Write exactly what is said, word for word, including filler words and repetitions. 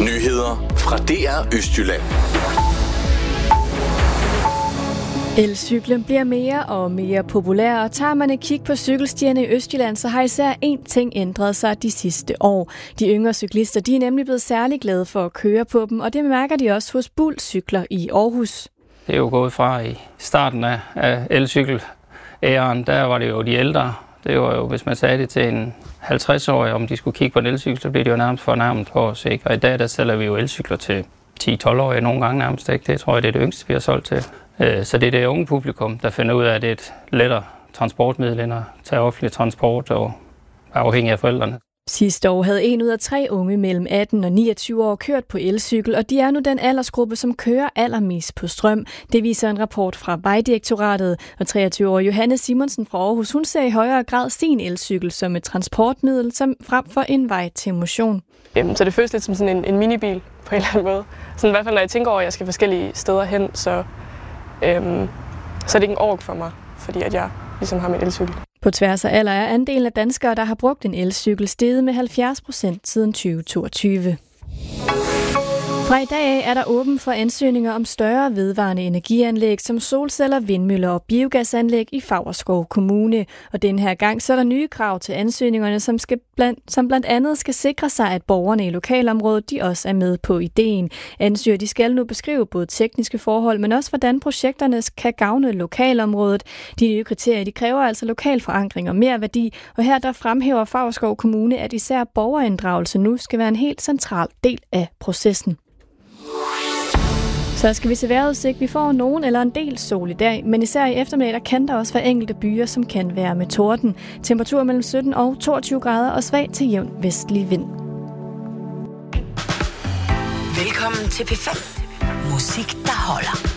Nyheder fra D R Østjylland. Elcyklen bliver mere og mere populær, og tager man et kig på cykelstierne i Østjylland, så har især én ting ændret sig de sidste år. De yngre cyklister, de er nemlig blevet særlig glade for at køre på dem, og det mærker de også hos Bull Cykler i Aarhus. Det er jo gået fra i starten af, af elcykel-æren, der var det jo de ældre. Det var jo, hvis man sagde det til en halvtreds-årig, om de skulle kigge på en elcykel, så blev det jo nærmest fornærmet på os, ikke? Og i dag, der sælger vi jo elcykler til ti tolv-årige nogle gange nærmest, ikke? Det tror jeg, det er det yngste, vi har solgt til. Så det er det unge publikum, der finder ud af, at det er et lettere transportmiddel end at tage offentlig transport og er afhængig af forældrene. Sidste år havde en ud af tre unge mellem atten og niogtyve år kørt på elcykel, og de er nu den aldersgruppe, som kører allermest på strøm. Det viser en rapport fra Vejdirektoratet, og treogtyve-årige Johanne Simonsen fra Aarhus, hun ser i højere grad sin elcykel som et transportmiddel, som frem for en vej til motion. Så det føles lidt som sådan en, en minibil på en eller anden måde. Så i hvert fald, når jeg tænker over, at jeg skal forskellige steder hen, så, øhm, så er det ikke en ork for mig, fordi at jeg ligesom har min elcykel. På tværs af alder er andelen af danskere, der har brugt en elcykel, steget med halvfjerds procent siden tyve toogtyve. Fra i dag af er der åben for ansøgninger om større vedvarende energianlæg som solceller, vindmøller og biogasanlæg i Favrskov Kommune. Og den her gang så er der nye krav til ansøgningerne, som, skal blandt, som blandt andet skal sikre sig, at borgerne i lokalområdet de også er med på ideen. Ansøger de skal nu beskrive både tekniske forhold, men også hvordan projekterne kan gavne lokalområdet. De nye kriterier de kræver altså lokal forankring og mere værdi, og her der fremhæver Favrskov Kommune, at især borgerinddragelse nu skal være en helt central del af processen. Så skal vi se vejrudsigt. Vi får nogen eller en del sol i dag, men især i eftermiddag der kan der også være enkelte byer, som kan være med torden. Temperatur mellem sytten og toogtyve grader og svag til jævn vestlig vind. Velkommen til P fem. Musik, der holder.